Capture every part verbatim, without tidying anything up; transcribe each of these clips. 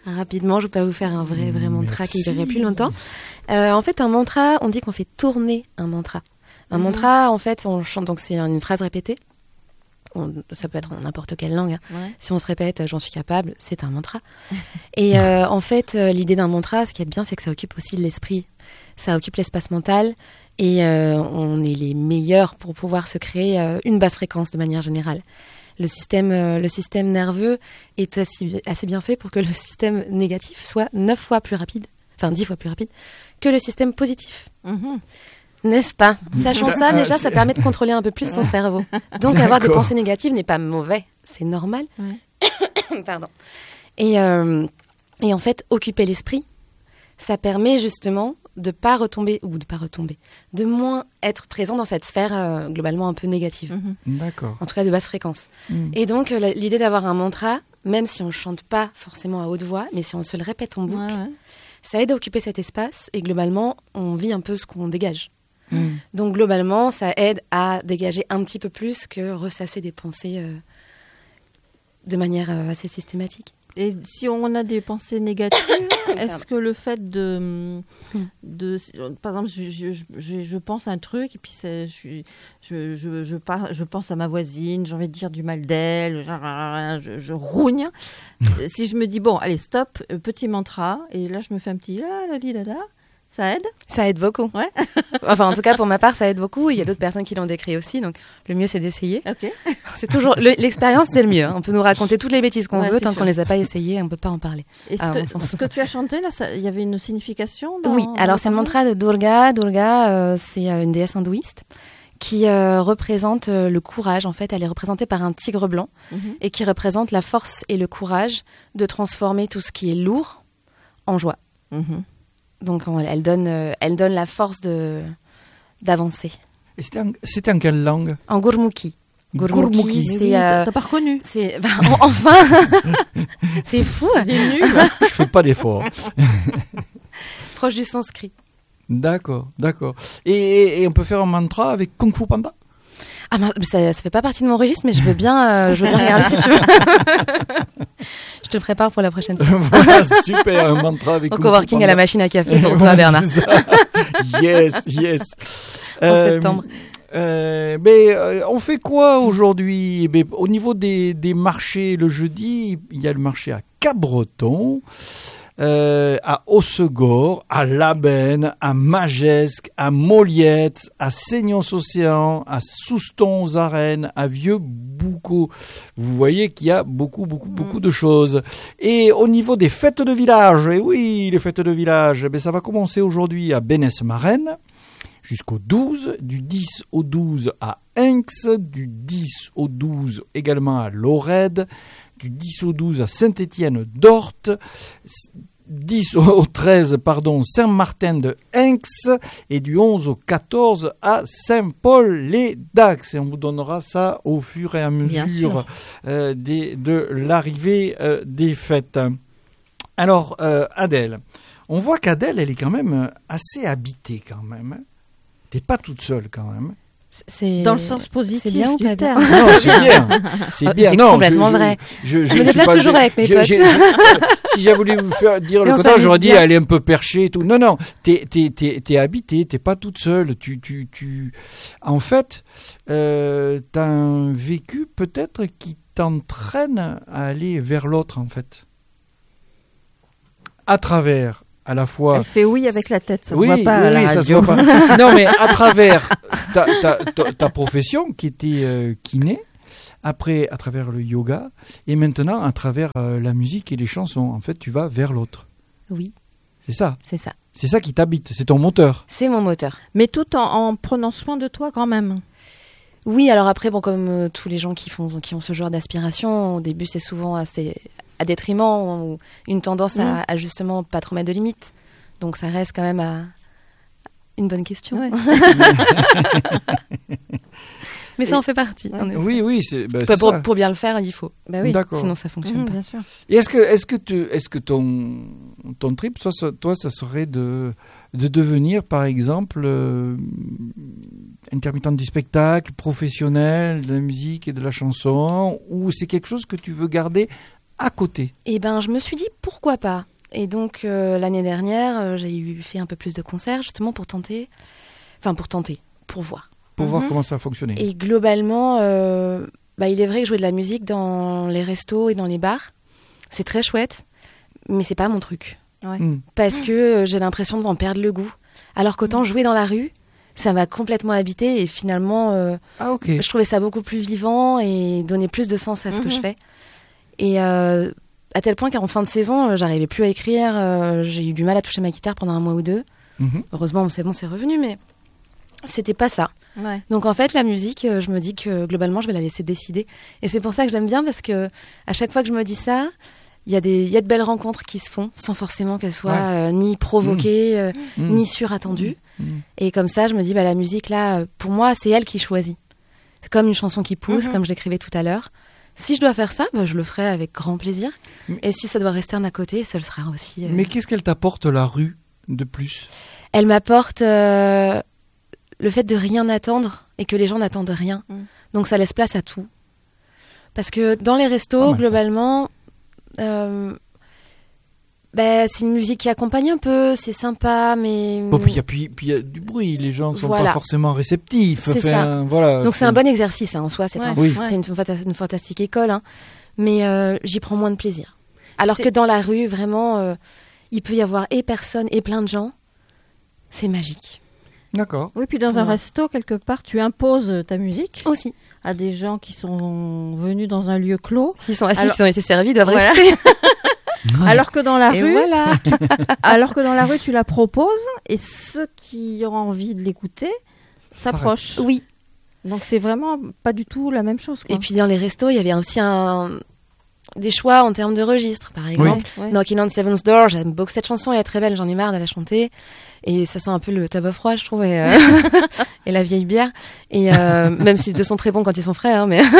rapidement, je ne vais pas vous faire un vrai, vrai mantra qui durerait plus longtemps. Euh, en fait, un mantra, on dit qu'on fait tourner un mantra. Un mmh. mantra, en fait, on chante, donc c'est une phrase répétée. On, ça peut être en n'importe quelle langue. Hein. Ouais. Si on se répète, j'en suis capable, c'est un mantra. Et euh, en fait, euh, l'idée d'un mantra, ce qui est bien, c'est que ça occupe aussi l'esprit. Ça occupe l'espace mental. Et euh, on est les meilleurs pour pouvoir se créer euh, une basse fréquence de manière générale. Le système, euh, le système nerveux est assez, assez bien fait pour que le système négatif soit neuf fois plus rapide, enfin dix fois plus rapide, que le système positif. Mm-hmm. N'est-ce pas ? Sachant ça, déjà, ça permet de contrôler un peu plus son cerveau. Donc, D'accord. avoir des pensées négatives n'est pas mauvais, c'est normal. Ouais. Pardon. Et, euh, et en fait, occuper l'esprit, ça permet justement de pas retomber, ou de pas retomber, de moins être présent dans cette sphère euh, globalement un peu négative. Mm-hmm. D'accord. En tout cas, de basse fréquence. Mm. Et donc, euh, l'idée d'avoir un mantra, même si on ne chante pas forcément à haute voix, mais si on se le répète en boucle, ouais, ouais. ça aide à occuper cet espace et globalement, on vit un peu ce qu'on dégage. Mm. Donc, globalement, ça aide à dégager un petit peu plus que ressasser des pensées euh, de manière euh, assez systématique. Et si on a des pensées négatives, est-ce que le fait de, de par exemple, je, je, je, je pense à un truc et puis c'est, je, je, je, je, par, je pense à ma voisine, j'ai envie de dire du mal d'elle, je, je rogne. Si je me dis bon, allez stop, petit mantra, et là je me fais un petit la la li la la. Ça aide ? Ça aide beaucoup. Ouais. Enfin, en tout cas, pour ma part, ça aide beaucoup. Il y a d'autres personnes qui l'ont décrit aussi, donc le mieux, c'est d'essayer. Ok. C'est toujours le, l'expérience, c'est le mieux. On peut nous raconter toutes les bêtises qu'on ouais, veut, tant sûr. qu'on les a pas essayées, on peut pas en parler. Est-ce ah, que ce que tu as chanté là, il y avait une signification dans, Oui. Alors, c'est le mantra de Durga. Durga, euh, c'est euh, une déesse hindouiste qui euh, représente euh, le courage. En fait, elle est représentée par un tigre blanc mm-hmm. et qui représente la force et le courage de transformer tout ce qui est lourd en joie. Mm-hmm. Donc, elle donne, elle donne la force de, d'avancer. Et c'était en, c'était en quelle langue ? En Gurmukhi. Gurmukhi, Gurmukhi. c'est... Oui, euh, t'as pas reconnu. C'est, bah, enfin c'est fou. Il est nul. Je fais pas d'effort. Proche du sanskrit. D'accord, d'accord. Et, et, et on peut faire un mantra avec Kung Fu Panda ? Ah, ça, ça fait pas partie de mon registre, mais je veux bien, euh, je veux bien regarder si tu veux. Je te prépare pour la prochaine fois. Voilà, super, un mantra avec Au coworking à la machine à café pour toi, Bernard. C'est ça. Yes, yes. En euh, septembre. Euh, mais euh, on fait quoi aujourd'hui ? Mais, au niveau des, des marchés, le jeudi, il y a le marché à Cabreton. Euh, à Hossegor, à Labenne, à Magesque, à Moliette, à Seignon-Océan, à Souston aux Arènes, à Vieux-Boucau. Vous voyez qu'il y a beaucoup, beaucoup, beaucoup de choses. Et au niveau des fêtes de village, et oui, les fêtes de village, eh bien, ça va commencer aujourd'hui à Bénesse-Marraine, jusqu'au douze, du dix au douze à Inx, du dix au douze également à Lorède, du dix au douze à Saint-Étienne-d'Orthe, dix au treize, pardon, Saint-Martin de Inx, et du onze au quatorze à Saint-Paul-les-Dax. Et on vous donnera ça au fur et à mesure euh, des, de l'arrivée euh, des fêtes. Alors, euh, Adèle, on voit qu'Adèle, elle est quand même assez habitée quand même. T'es pas toute seule quand même. C'est... Dans le sens positif c'est bien du ou pas terme. Non, c'est bien. C'est bien. C'est non, complètement je, je, vrai. Je, je, je me déplace pas, toujours je, avec mes je, potes. Je, je, si j'avais voulu vous faire dire le contraire, j'aurais dit bien. Elle est un peu perchée et tout. Non, non, t'es, t'es, t'es, t'es habitée, t'es pas toute seule. Tu, tu, tu... En fait, euh, t'as un vécu peut-être qui t'entraîne à aller vers l'autre, en fait. À travers... à la fois... Elle fait oui avec la tête, ça oui, se voit pas oui, à la oui, radio. Ça se voit pas. Non, mais à travers ta, ta, ta, ta profession qui était euh, kiné, après à travers le yoga, et maintenant à travers euh, la musique et les chansons, en fait, tu vas vers l'autre. Oui. C'est ça. C'est ça. C'est ça qui t'habite, c'est ton moteur. C'est mon moteur. Mais tout en, en prenant soin de toi quand même. Oui, alors après, bon, comme euh, tous les gens qui, font, qui ont ce genre d'aspiration, au début, c'est souvent assez... à détriment ou une tendance à, mmh. à justement pas trop mettre de limites. Donc ça reste quand même à une bonne question. Ouais. Mais ça et, en fait partie. Ouais. Oui, oui. C'est, bah, c'est pour, ça. Pour bien le faire, il faut. Bah oui. D'accord. Sinon ça fonctionne mmh, pas. Bien sûr. Et est-ce que, est-ce que, tu, est-ce que ton, ton trip, toi, ça, toi, ça serait de, de devenir, par exemple, euh, intermittente du spectacle, professionnel de la musique et de la chanson, ou c'est quelque chose que tu veux garder à côté. Et ben, je me suis dit pourquoi pas. Et donc euh, l'année dernière, euh, j'ai eu fait un peu plus de concerts justement pour tenter, enfin pour tenter, pour voir. Pour Mhm. voir comment ça a fonctionné. Et globalement, euh, bah, il est vrai que jouer de la musique dans les restos et dans les bars, c'est très chouette, mais c'est pas mon truc. Ouais. Mm. Parce que euh, j'ai l'impression d'en perdre le goût. Alors qu'autant jouer dans la rue, ça m'a complètement habité et finalement, euh, Ah ok. je trouvais ça beaucoup plus vivant et donnait plus de sens à ce que Mhm. je fais. Et euh, à tel point qu'en fin de saison, euh, j'arrivais plus à écrire, euh, j'ai eu du mal à toucher ma guitare pendant un mois ou deux. Mhm. Heureusement, c'est bon, c'est revenu, mais c'était pas ça. Ouais. Donc en fait, la musique, euh, je me dis que globalement, je vais la laisser décider. Et c'est pour ça que je l'aime bien, parce que à chaque fois que je me dis ça, il y a des, il y a de belles rencontres qui se font, sans forcément qu'elles soient Ouais. euh, ni provoquées, euh, Mm. ni surattendues. Mm. Et comme ça, je me dis, bah, la musique, là, euh, pour moi, c'est elle qui choisit. C'est comme une chanson qui pousse, Mhm. comme je l'écrivais tout à l'heure. Si je dois faire ça, bah, je le ferai avec grand plaisir. Mais- Et si ça doit rester un à côté, ça le sera aussi. euh. Mais qu'est-ce qu'elle t'apporte la rue de plus? Elle m'apporte euh, le fait de rien attendre et que les gens n'attendent rien. Mm. Donc ça laisse place à tout. Parce que dans les Pas restos, mal, ça. globalement, euh, bah, c'est une musique qui accompagne un peu, c'est sympa, mais... Bon, puis il y a puis, puis y a du bruit, les gens ne sont Voilà. pas forcément réceptifs. C'est ça. Enfin, voilà, Donc c'est un bon exercice hein, en soi, c'est Ouais. un- Oui. c'est une, fanta- une fantastique école, hein. Mais euh, j'y prends moins de plaisir. Alors C'est- que dans la rue, vraiment, euh, il peut y avoir et personne et plein de gens. C'est magique. D'accord. Oui, puis dans un Ouais. resto, quelque part, tu imposes ta musique Aussi. à des gens qui sont venus dans un lieu clos. S'ils sont assis, Alors- qu'ils ont été servis, ils doivent Voilà. rester. Alors que dans la Et rue, voilà. alors que dans la rue, tu la proposes et ceux qui ont envie de l'écouter s'approchent. Oui. Donc c'est vraiment pas du tout la même chose. Quoi. Et puis dans les restos, il y avait aussi un... des choix en termes de registre. Par exemple, Ouais. Knocking on Seven's Door, j'aime beaucoup cette chanson, elle est très belle, j'en ai marre de la chanter. Et ça sent un peu le tabac froid, je trouve, et, euh, et la vieille bière. Et euh, même si les deux sont très bons quand ils sont frais, hein, mais.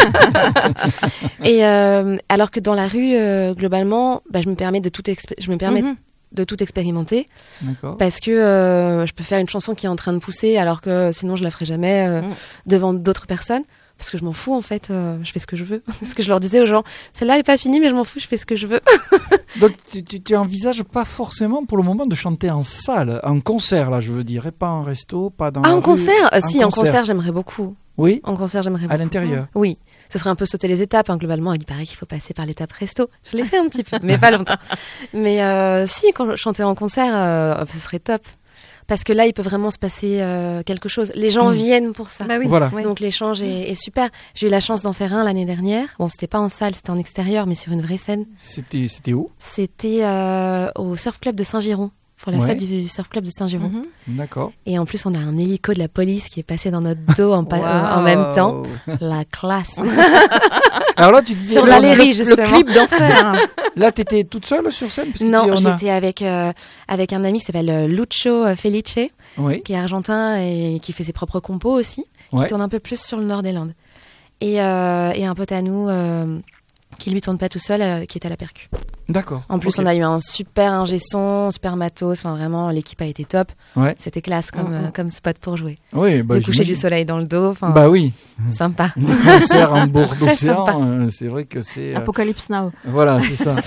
Et euh, alors que dans la rue, euh, globalement, bah, je me permets de tout, expé- je me permets Mhm. de tout expérimenter D'accord. parce que euh, je peux faire une chanson qui est en train de pousser, alors que sinon je la ferai jamais euh, Mm. devant d'autres personnes. Parce que je m'en fous en fait, euh, je fais ce que je veux. Ce que je leur disais aux gens, celle-là elle est pas finie, mais je m'en fous, je fais ce que je veux. Donc tu, tu, tu envisages pas forcément pour le moment de chanter en salle, en concert là, je veux dire, et pas en resto, pas dans Ah, la en rue, concert euh, Si, en concert j'aimerais beaucoup. Oui, En concert j'aimerais beaucoup. à l'intérieur. Oui, ce serait un peu sauter les étapes. Hein, globalement, il paraît qu'il faut passer par l'étape resto. Je l'ai fait un petit peu, mais pas longtemps. Mais euh, si, quand je chantais en concert, euh, ce serait top. Parce que là, il peut vraiment se passer euh, quelque chose. Les gens Mm. viennent pour ça. Bah oui. Voilà. Ouais. Donc l'échange est, est super. J'ai eu la chance d'en faire un l'année dernière. Bon, c'était pas en salle, c'était en extérieur, mais sur une vraie scène. C'était c'était où? C'était euh, au Surf Club de Saint-Giron, pour la Ouais. fête du Surf Club de Saint-Giron. Mhm. D'accord. Et en plus, on a un hélico de la police qui est passé dans notre dos en, pa- euh, en même temps. La classe. Alors là, tu disais Sur là, Valérie, le, justement. le clip d'enfer. là, t'étais toute seule sur scène parce que Non, tu dis, on a- j'étais avec, euh, avec un ami qui s'appelle euh, Lucho euh, Felice, Oui. qui est argentin et qui fait ses propres compos aussi, Ouais. qui tourne un peu plus sur le nord des Landes. Et, euh, et un pote à nous euh, qui lui tourne pas tout seul, euh, qui est à la percu. D'accord. En plus, Ok. on a eu un super ingé son, super matos, enfin vraiment, l'équipe a été top. Ouais. C'était classe comme, Mhm. euh, comme spot pour jouer. Oui, bah, le coucher du j'imagine. soleil dans le dos, enfin, Bah oui. sympa. Le concert en bord Très d'océan, sympa. euh, c'est vrai que c'est. euh, Apocalypse Now. Voilà, c'est ça.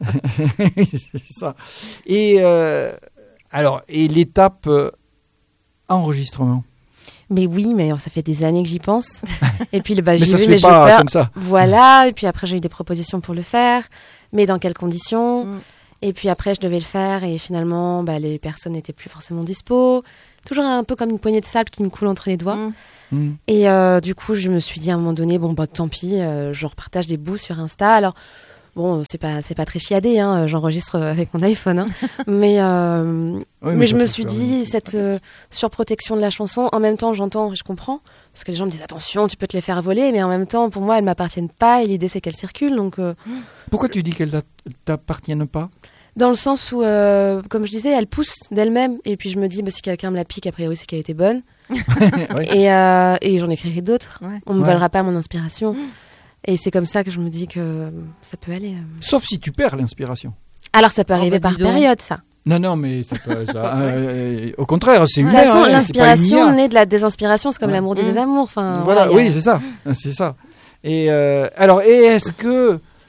c'est ça. Et euh, alors, et l'étape euh, enregistrement. Mais oui, mais ça fait des années que j'y pense. Et puis, bah, Mais j'y ça se vais, fait mais j'ai pas peur. comme ça. Voilà, et puis après j'ai eu des propositions pour le faire, mais dans quelles conditions Mm. Et puis après je devais le faire et finalement bah, les personnes n'étaient plus forcément dispo. Toujours un peu comme une poignée de sable qui me coule entre les doigts. Mm. Mm. Et euh, du coup je me suis dit à un moment donné, bon bah tant pis, euh, je repartage des bouts sur Insta. Alors bon, c'est pas, c'est pas très chiadé, hein, j'enregistre avec mon iPhone, hein. mais, euh, Oui, mais ça je me peut suis faire dit, une- cette euh, surprotection de la chanson, en même temps j'entends et je comprends, parce que les gens me disent attention, tu peux te les faire voler, mais en même temps pour moi elles m'appartiennent pas et l'idée c'est qu'elles circulent, donc euh, Pourquoi tu dis qu'elles t'a- t'appartiennent pas? dans le sens où, euh, comme je disais, elles poussent d'elles-mêmes, et puis je me dis, bah, si quelqu'un me la pique, a priori c'est qu'elle était bonne, Oui. et, euh, et j'en écrirai d'autres, Ouais. on me Ouais. volera pas mon inspiration, et c'est comme ça que je me dis que ça peut aller. euh. Sauf si tu perds l'inspiration. Alors ça peut Oh, arriver bah, par dis donc. période, ça. Non, non, mais ça peut. ça, euh, au contraire, c'est De une toute façon, hein, c'est pas une l'inspiration I A. naît de la désinspiration, c'est comme Ouais. l'amour du Mmh. désamour. Enfin, Voilà, voilà, il y a- oui, c'est ça, c'est ça. Et euh, alors, et est-ce que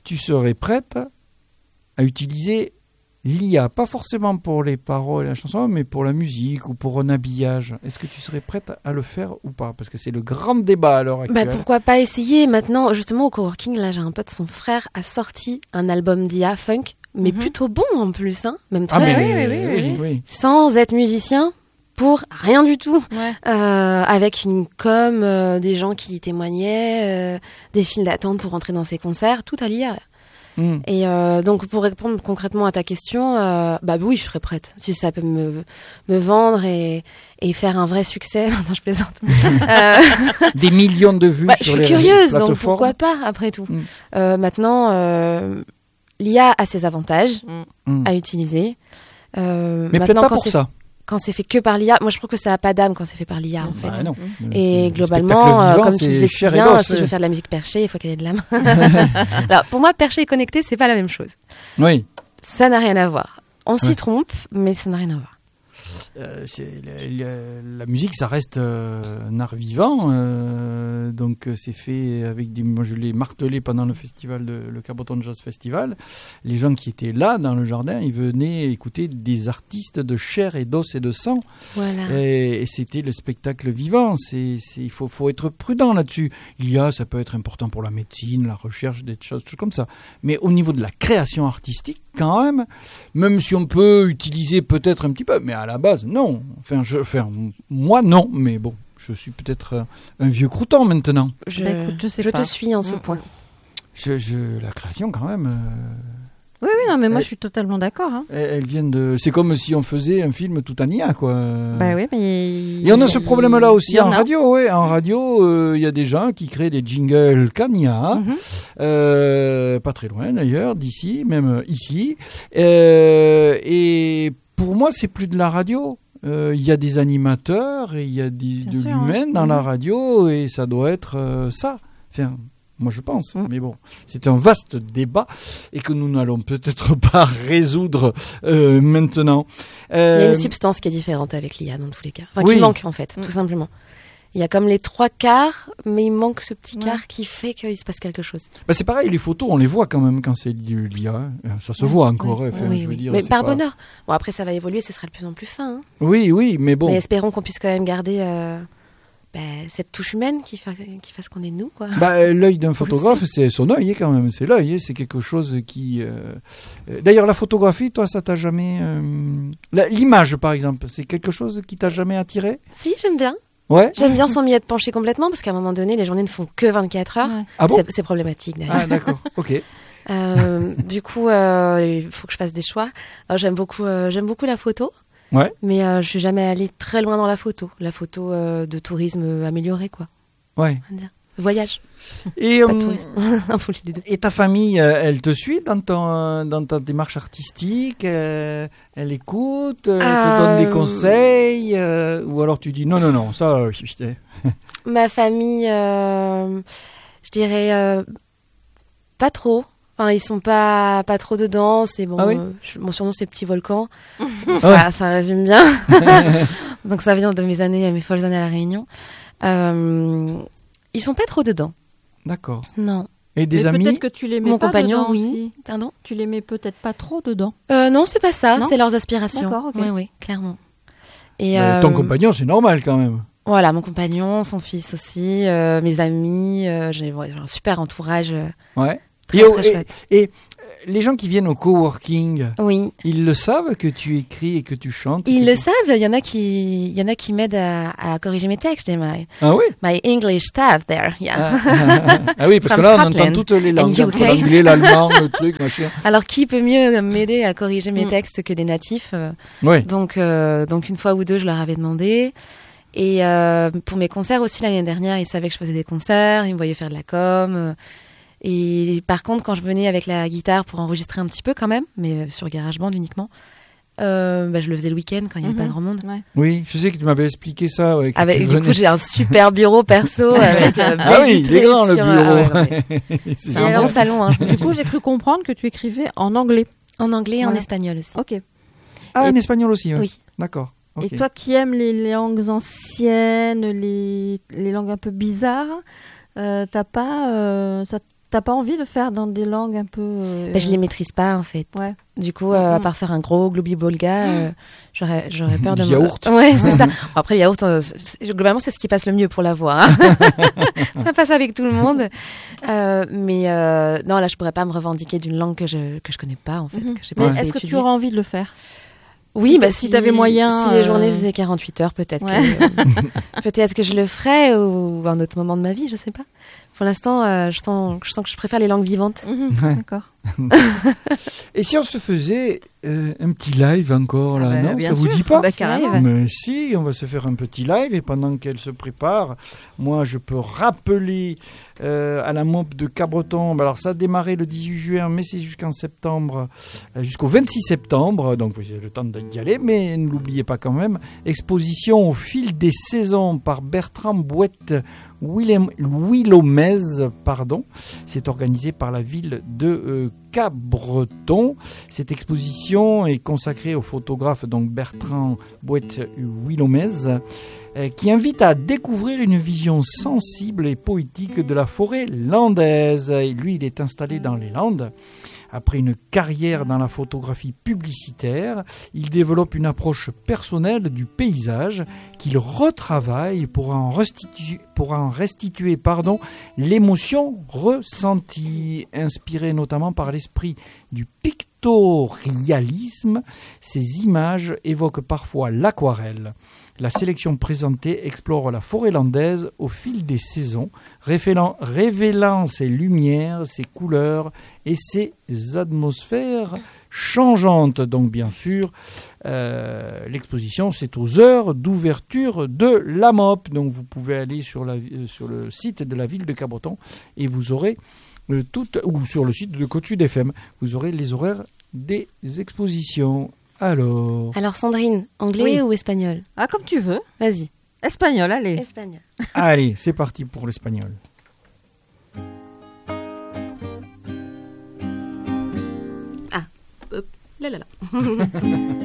tu serais prête à utiliser l'I A, pas forcément pour les paroles et la chanson, mais pour la musique ou pour un habillage. Est-ce que tu serais prête à le faire ou pas? Parce que c'est le grand débat à l'heure actuelle. Bah, pourquoi pas essayer maintenant, justement au coworking, là j'ai un pote, son frère a sorti un album d'I A funk, mais mm-hmm. plutôt bon en plus, hein, même très ah, mais oui, oui, oui, oui, oui. sans être musicien. Pour rien du tout, ouais. euh, avec une com, euh, des gens qui témoignaient, euh, des files d'attente pour entrer dans ces concerts, tout à l'I A. Mm. Et euh, donc pour répondre concrètement à ta question, euh, bah oui, je serais prête. Si ça peut me me vendre et et faire un vrai succès, non je plaisante. euh, des millions de vues bah, sur les plateformes. Je suis curieuse, donc plateformes. pourquoi pas après tout. Mm. Euh, maintenant, euh, l'I A a ses avantages mm. à utiliser. Euh, Mais peut-être pas pour ça. Quand c'est fait que par l'I A, moi je trouve que ça n'a pas d'âme quand c'est fait par l'I A en fait. Bah, non. Et globalement, euh, comme tu disais si bien, d'os, si je veux faire de la musique perchée, il faut qu'elle ait de l'âme. Alors pour moi, perché et connecté, c'est pas la même chose. Oui. Ça n'a rien à voir. On ouais. s'y trompe, mais ça n'a rien à voir. Euh, c'est, la, la, la musique, ça reste euh, un art vivant, euh, donc c'est fait avec des. Moi, je l'ai martelé pendant le festival, de, le Cabreton Jazz Festival. Les gens qui étaient là dans le jardin, ils venaient écouter des artistes de chair et d'os et de sang. Voilà. Et, et c'était le spectacle vivant. C'est, c'est, il faut, faut être prudent là-dessus. Il y a, ça peut être important pour la médecine, la recherche, des choses, choses comme ça. Mais au niveau de la création artistique, quand même, même si on peut utiliser peut-être un petit peu, mais à la base, non. Enfin, je, enfin moi, non. Mais bon, je suis peut-être un vieux crouton maintenant. Je, bah, écoute, je, sais je pas. te suis en ce mmh. point. Je, je, la création, quand même... Euh... Oui, oui, non, mais moi elle, je suis totalement d'accord. Hein. Elle, elle vient de. C'est comme si on faisait un film tout en I A, quoi. Bah oui, mais. Et on a ce problème-là aussi en a. radio, ouais. En radio, il euh, y a des gens qui créent des jingles qu'en I A, mm-hmm. euh, pas très loin d'ailleurs, d'ici, même ici. Euh, et pour moi, c'est plus de la radio. Il euh, y a des animateurs et il y a des, de sûr, l'humain hein. dans mm-hmm. la radio et ça doit être euh, ça. Enfin, moi, je pense. Mmh. Mais bon, c'est un vaste débat et que nous n'allons peut-être pas résoudre euh, maintenant. Euh... Il y a une substance qui est différente avec l'I A dans tous les cas. Enfin, oui. qui manque, en fait, mmh. tout simplement. Il y a comme les trois quarts, mais il manque ce petit quart ouais. qui fait qu'il se passe quelque chose. Bah c'est pareil, les photos, on les voit quand même quand c'est de l'I A. Ça se ouais. voit encore. Oui, enfin, oui, je veux oui. dire, mais par pas... bonheur. Bon, après, ça va évoluer, ce sera de plus en plus fin. Hein. Oui, oui, mais bon. Mais espérons qu'on puisse quand même garder... Euh... Bah, cette touche humaine qui, fa... qui fasse qu'on est nous, quoi. Bah, l'œil d'un photographe, c'est son œil quand même, c'est l'œil, c'est quelque chose qui... Euh... D'ailleurs, la photographie, toi, ça t'a jamais... Euh... La... L'image, par exemple, c'est quelque chose qui t'a jamais attiré? Si, j'aime bien. Ouais. J'aime bien sans m'y être penché complètement, parce qu'à un moment donné, les journées ne font que vingt-quatre heures. Ouais. Ah bon? c'est, c'est problématique, d'ailleurs. Ah, d'accord, ok. euh, du coup, euh, il faut que je fasse des choix. Alors, j'aime beaucoup, euh, j'aime beaucoup la photo. Ouais. Mais euh, je suis jamais allée très loin dans la photo. La photo euh, de tourisme amélioré, quoi. Ouais. Voyage. Et, pas euh, de tourisme. les deux. Et ta famille, euh, elle te suit dans, ton, dans ta démarche artistique euh, Elle écoute Elle euh... te donne des conseils euh, Ou alors tu dis non, non, non, ça... Euh, Ma famille, euh, je dirais euh, pas trop. Enfin, ils sont pas pas trop dedans. C'est bon. Ah oui euh, je, mon surnom c'est Petit Volcan. ça, ouais. ça résume bien. Donc ça vient de mes années, mes folles années à la Réunion. Euh, ils sont pas trop dedans. D'accord. Non. Et des Mais amis peut-être que tu les mets Mon pas compagnon, dedans oui. Aussi. Pardon. Tu les mets peut-être pas trop dedans. Euh, non, c'est pas ça. Non c'est leurs aspirations. D'accord. Okay. Oui, oui, clairement. Et euh, ton compagnon, c'est normal quand même. Voilà, mon compagnon, son fils aussi, euh, mes amis. Euh, j'ai ouais, un super entourage. Euh, ouais. Très, et, très et, et les gens qui viennent au coworking, oui. ils le savent que tu écris et que tu chantes. Ils le tu... savent. Il y en a qui, il y en a qui m'aident à, à corriger mes textes. My, ah oui. My English staff there. Yeah. Ah, ah, ah oui, parce que là on entend toutes les langues, entre l'anglais, l'allemand, le truc, machin. Alors qui peut mieux m'aider à corriger mes mm. textes que des natifs euh, Oui. Donc, euh, donc une fois ou deux, je leur avais demandé. Et euh, pour mes concerts aussi l'année dernière, ils savaient que je faisais des concerts, ils me voyaient faire de la com. Euh, Et par contre, quand je venais avec la guitare pour enregistrer un petit peu quand même, mais sur GarageBand uniquement, euh, bah, je le faisais le week-end quand il n'y avait mmh, pas grand monde. Ouais. Oui, je sais que tu m'avais expliqué ça. Ouais, avec, tu du venais... coup, j'ai un super bureau perso avec euh, ah oui, il est grand le sur, bureau. Euh, ouais, c'est c'est un alors, bon salon. Hein. Du coup, j'ai cru comprendre que tu écrivais en anglais. En anglais et voilà. en espagnol aussi. Ok. Ah, et en espagnol aussi. Ouais. Oui. D'accord. Okay. Et toi qui aimes les langues anciennes, les, les langues un peu bizarres, euh, t'as pas, euh, ça t'as pas envie de faire dans des langues un peu... Euh... Ben, je les maîtrise pas en fait. Ouais. Du coup, euh, Mmh. à part faire un gros globi-bolga, mmh. euh, j'aurais, j'aurais peur de... Du yaourt. Ouais, c'est ça. Bon, après, le yaourt, euh, c'est, globalement, c'est ce qui passe le mieux pour la voix. Hein. Ça passe avec tout le monde. Euh, mais euh, non, là, je pourrais pas me revendiquer d'une langue que je que je connais pas, en fait. Mmh. Que j'ai pas Ouais. assez Est-ce que étudiée. tu aurais envie de le faire? Oui, si bah, si t'avais moyen... Si euh... les journées faisaient quarante-huit heures, peut-être ouais. que, euh, peut-être que je le ferais ou à un autre moment de ma vie, je sais pas. Pour l'instant, euh, je, sens, je sens que je préfère les langues vivantes. Mmh, Ouais. D'accord. Et si on se faisait euh, un petit live encore, là, Ah bah, non? bien Ça vous sûr. dit pas? Bah, carrément. Mais si, on va se faire un petit live et pendant qu'elle se prépare, moi je peux rappeler euh, à la M O P de Cabreton. Alors ça a démarré le dix-huit juin, mais c'est jusqu'en septembre, euh, jusqu'au vingt-six septembre, donc vous avez le temps d'y aller, mais ne l'oubliez pas quand même. Exposition au fil des saisons par Bertrand Bouette Willem, Willomez, pardon. C'est organisé par la ville de euh, Cabreton. Cette exposition est consacrée au photographe donc Bertrand Bouette Willomez, euh, qui invite à découvrir une vision sensible et poétique de la forêt landaise. Et lui, il est installé dans les Landes. Après une carrière dans la photographie publicitaire, il développe une approche personnelle du paysage qu'il retravaille pour en restituer, pour en restituer pardon, l'émotion ressentie, inspirée notamment par l'esprit du pictorialisme. Ces images évoquent parfois l'aquarelle. La sélection présentée explore la forêt landaise au fil des saisons, révélant, révélant ses lumières, ses couleurs et ses atmosphères changeantes. Donc bien sûr, euh, l'exposition c'est aux heures d'ouverture de la M O P. Donc vous pouvez aller sur, la, euh, sur le site de la ville de Cabreton et vous aurez euh, tout, ou sur le site de Cotude F M, vous aurez les horaires des expositions. Alors... Alors Sandrine, anglais Oui. ou espagnol? Ah, comme tu veux. Vas-y. Espagnol, allez. Espagnol. Allez, c'est parti pour l'espagnol. Ah, hop, là là là.